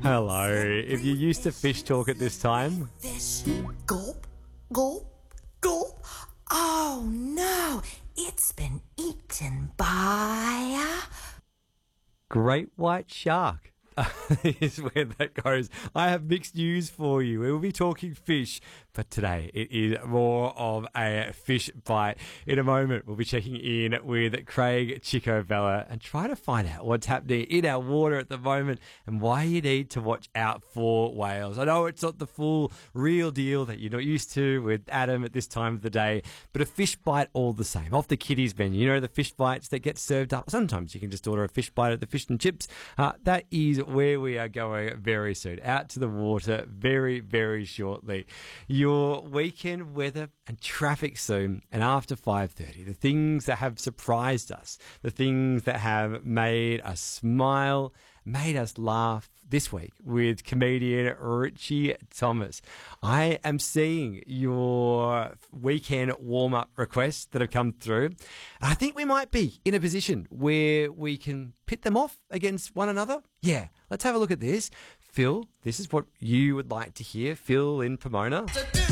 Hello. If you're used to fish talk at this time, Fish. Gulp, gulp, gulp. Oh no, it's been eaten by great white shark is where that goes. I have mixed news for you. We will be talking fish, but today it is more of a fish bite. In a moment, we'll be checking in with Craig Chico Vella and trying to find out what's happening in our water at the moment and why you need to watch out for whales. I know it's not the full real deal that you're not used to with Adam at this time of the day, but a fish bite all the same. Off the kiddies menu, you know, the fish bites that get served up. Sometimes you can just order a fish bite at the fish and chips. That is where we are going very soon. Out to the water very, very shortly. Your weekend weather and traffic soon, and after 5:30, the things that have surprised us, the things that have made us smile, made us laugh this week with comedian Richie Thomas. I am seeing your weekend warm-up requests that have come through. I think we might be in a position where we can pit them off against one another. Yeah, let's have a look at this. Phil, this is what you would like to hear. Phil in Pomona.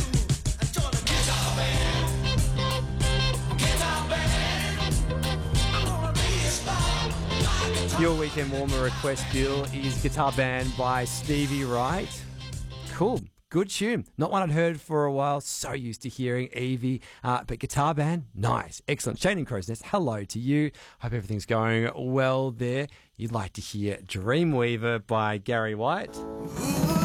Your weekend warmer request, Bill, is Guitar Band by Stevie Wright. Cool. Good tune. Not one I'd heard for a while. So used to hearing Evie. But Guitar Band, nice. Excellent. Shane in Crow's Nest, hello to you. Hope everything's going well there. You'd like to hear Dreamweaver by Gary White.